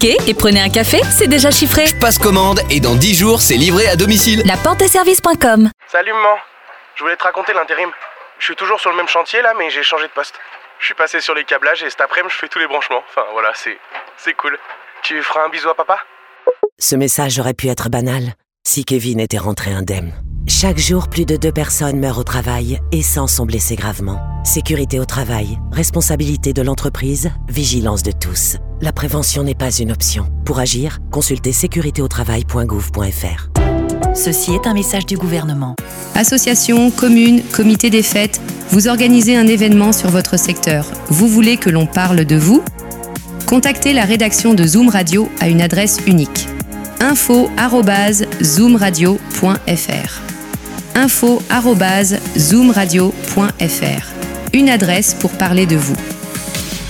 Cliquez et prenez un café, c'est déjà chiffré. Je passe commande et dans 10 jours, c'est livré à domicile. laporteservice.com. Salut maman, je voulais te raconter l'intérim. Je suis toujours sur le même chantier là, mais j'ai changé de poste. Je suis passé sur les câblages et cet après-midi, je fais tous les branchements. Enfin voilà, c'est cool. Tu feras un bisou à papa ? Ce message aurait pu être banal si Kevin était rentré indemne. Chaque jour, plus de 2 personnes meurent au travail et 100 sont blessées gravement. Sécurité au travail, responsabilité de l'entreprise, vigilance de tous. La prévention n'est pas une option. Pour agir, consultez sécuritéautravail.gouv.fr. Ceci est un message du gouvernement. Associations, communes, comités des fêtes, vous organisez un événement sur votre secteur. Vous voulez que l'on parle de vous ? Contactez la rédaction de Zoom Radio à une adresse unique. info@zoomradio.fr. info@zoomradio.fr. Une adresse pour parler de vous.